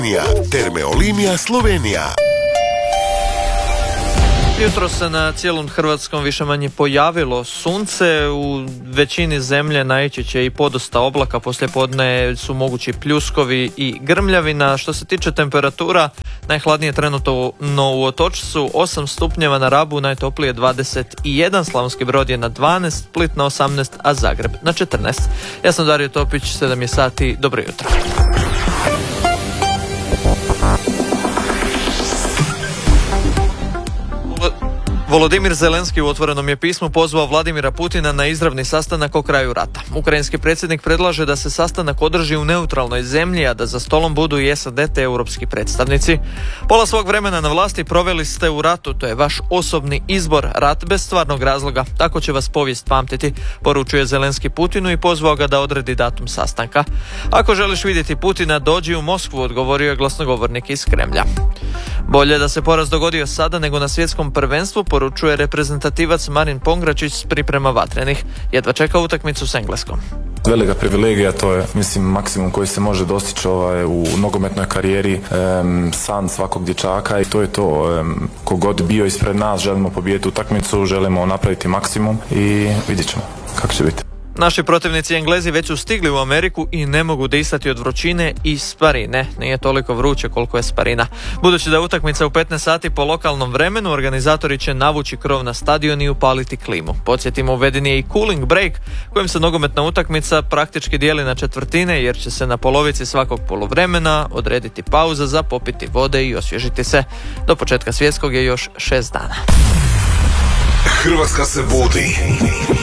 Termeolinija Slovenija. Jutro se na cijelom Hrvatskom više manje pojavilo sunce, u većini zemlje naići će i podosta oblaka, poslijepodne su mogući pljuskovi i grmljavina. Što se tiče temperatura, najhladnije trenutno u Otočcu 8 stupnjeva, na Rabu najtoplije 21, Slavonski Brod je na 12, Split na 18, a Zagreb na 14. Ja sam Dario Topić, 7 je sati, dobro jutro. Volodimir Zelenski u otvorenom je pismu pozvao Vladimira Putina na izravni sastanak o kraju rata. Ukrajinski predsjednik predlaže da se sastanak održi u neutralnoj zemlji, a da za stolom budu i SAD te europski predstavnici. Pola svog vremena na vlasti proveli ste u ratu, to je vaš osobni izbor, rat bez stvarnog razloga. Tako će vas povijest pamtiti, poručuje Zelenski Putinu i pozvao ga da odredi datum sastanka. Ako želiš vidjeti Putina, dođi u Moskvu, odgovorio je glasnogovornik iz Kremlja. Bolje da se poraz dogodio sada nego na svjetskom prvenstvu, poručuje reprezentativac Marin Pongračić s priprema vatrenih. Jedva čeka utakmicu s Engleskom. Velika privilegija, to je maksimum koji se može dostići u nogometnoj karijeri, san svakog dječaka i to je to. Kogod bio ispred nas, želimo pobijediti utakmicu, želimo napraviti maksimum i vidjet ćemo kako će biti. Naši protivnici Englezi već su stigli u Ameriku i ne mogu disati od vrućine i sparine. Nije toliko vruće koliko je sparina. Budući da je utakmica u 15 sati po lokalnom vremenu, organizatori će navući krov na stadion i upaliti klimu. Podsjetimo, uveden je i cooling break, kojim se nogometna utakmica praktički dijeli na četvrtine, jer će se na polovici svakog poluvremena odrediti pauza za popiti vode i osvježiti se. Do početka svjetskog je još 6 dana. Hrvatska se budi.